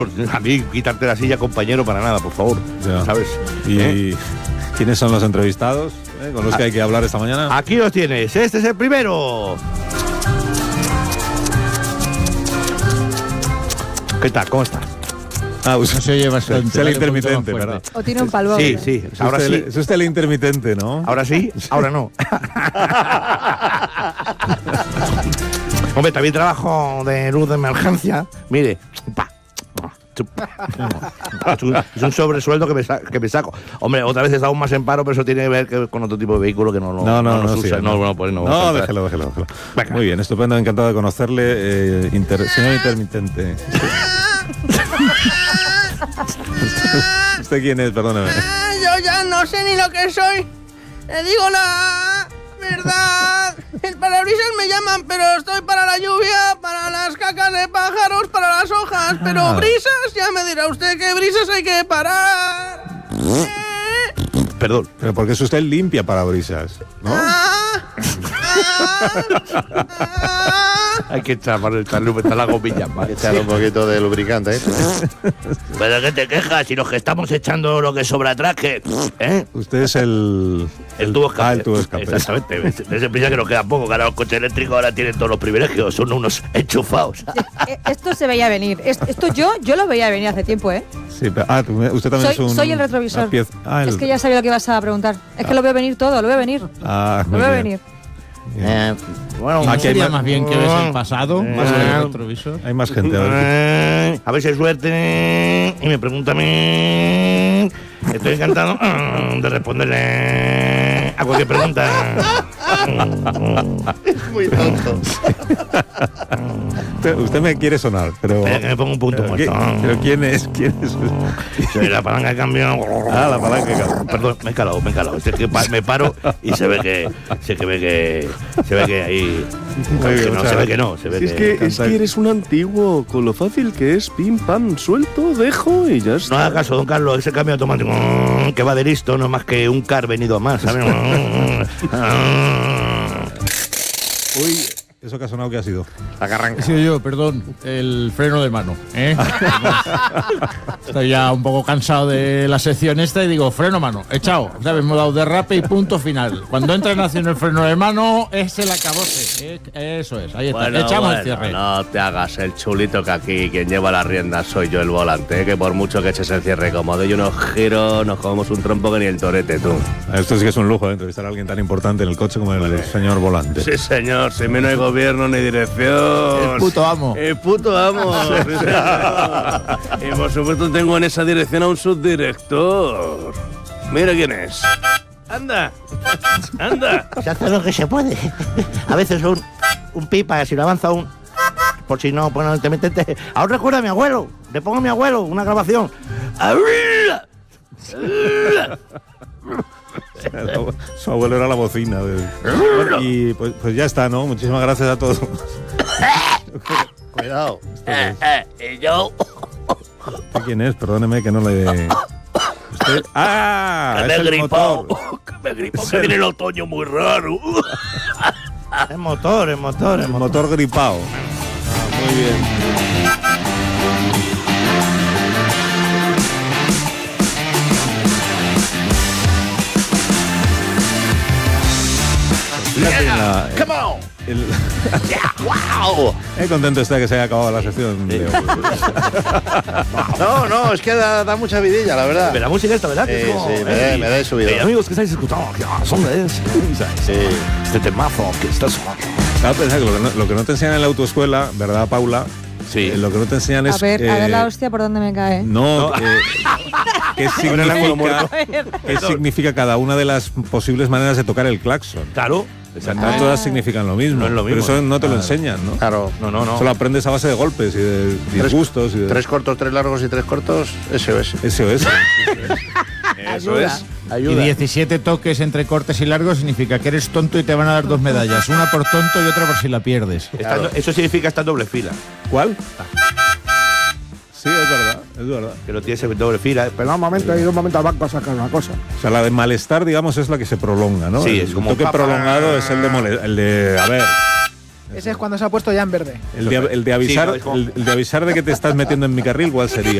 A mí quitarte la silla, compañero, para nada, por favor. Ya. ¿Sabes? ¿Y quiénes son los entrevistados con los que hay que hablar esta mañana? Aquí los tienes. Este es el primero. ¿Qué tal? ¿Cómo estás? Se oye bastante. Es el intermitente, ¿verdad? O tiene un palmo. Sí, sí. Ahora sí. Es usted el intermitente, ¿no? Ahora sí, ahora no. Hombre, también trabajo de luz de emergencia. Mire, es un sobresueldo que me saco. Hombre, otra vez he estado más en paro, pero eso tiene que ver con otro tipo de vehículo que no usa. No, déjelo. Venga. Muy bien, estupendo, encantado de conocerle, señor intermitente. ¿Usted quién es? Perdóneme. Yo ya no sé ni lo que soy. Le digo la verdad. El parabrisas me llaman, pero estoy para la lluvia, para las cacas de pájaros, para las hojas. Pero brisas, ya me dirá usted que brisas hay que parar. Perdón. Pero porque es usted limpia parabrisas, ¿no? Hay que echarle la gomilla. Hay que echarle un poquito de lubricante, ¿eh? ¿Pero qué te quejas? Si los que estamos echando lo que sobra atrás, ¿qué? Usted es el tubo escape. El tubo escape. Exactamente. Ese prisa que nos queda poco, que ahora los coches eléctricos ahora tienen todos los privilegios, son unos enchufados. Esto se veía venir. Esto yo lo veía venir hace tiempo, ¿eh? Sí, pero, usted también es un... Soy el retrovisor. Es que ya sabía lo que ibas a preguntar. Es que lo veo venir todo, lo veo venir. Lo veo venir. Bueno, aquí sería más bien que ves el pasado, más el retrovisor. Hay más gente. A ver si hay suerte. Y me pregunta a mí. Estoy encantado de responderle a cualquier pregunta. Es muy tonto. Usted me quiere sonar, pero... Que me pongo un punto muerto. ¿Pero quién es? Soy la palanca de cambio. La palanca de cambio. Perdón, me he calado. Es que me paro y se ve que ahí... Se ve que no. Es que eres un antiguo, con lo fácil que es, pim, pam, suelto, dejo y ya está. No haga caso, don Carlos, ese cambio automático que va de listo no es más que un car venido a más, ¿sabes? Uy, ¿eso que ha sonado qué ha sido? La carranca. He sido yo, perdón, el freno de mano, ¿eh? Estoy ya un poco cansado de la sección esta y digo, freno mano, echado, ¿sabes? Hemos dado derrape y punto final. Cuando entra en acción el freno de mano, es el acabose. Eso es, ahí está. Echamos el cierre. No te hagas el chulito, que aquí quien lleva las riendas soy yo, el volante, que por mucho que eches el cierre cómodo y unos giros, nos comemos un trompo que ni el torete, tú. Esto sí que es un lujo, entrevistar a alguien tan importante en el coche como el señor volante. Sí, señor, si no hay gobierno ni dirección. El puto amo. El puto amo. Y por supuesto tengo en esa dirección a un subdirector. Mira quién es. Anda. Se hace lo que se puede. A veces un pipa, si lo avanza por si no, bueno, intermitente. Ahora recuerda a mi abuelo. Le pongo a mi abuelo una grabación. Su abuelo era la bocina. Y pues ya está, ¿no? Muchísimas gracias a todos. Cuidado. Y yo. ¿Quién es? Perdóneme que no le... ¿Usted? ¡Ah! Que es el motor. Que me gripo, que viene el otoño muy raro. El motor. Motor gripao. Muy bien. Come on. ¡Wow! Contento está que se haya acabado la sección de hoy. No, es que da mucha vidilla, la verdad. Pero la música esta, ¿verdad? Sí, me da subido. Amigos que estáis escuchando, este temazo que está sonando. Claro, pensar que lo que no te enseñan en la autoescuela, ¿verdad, Paula? Sí. Lo que no te enseñan es... A ver la hostia por dónde me cae. No, ¿qué significa cada una de las posibles maneras de tocar el claxon? Claro. No todas significan lo mismo. No es lo mismo. Pero eso no te lo enseñan, ¿no? Claro. No. Solo aprendes a base de golpes y de disgustos. Tres cortos, tres largos y tres cortos, SOS. Eso es. Eso es. Ayuda. Y 17 toques entre cortes y largos significa que eres tonto y te van a dar 2 medallas. Una por tonto y otra por si la pierdes. Claro. Eso significa estar en doble fila. ¿Cuál? Sí, es verdad. Que lo tienes en doble fila. Pero un momento, hay un momento al banco a sacar una cosa. O sea, la de malestar, digamos, es la que se prolonga, ¿no? Sí, es como el toque prolongado es el de a ver. Ese es cuando se ha puesto ya en verde. El de avisar, Sí, no, el de avisar de que te estás metiendo en mi carril, ¿cuál sería?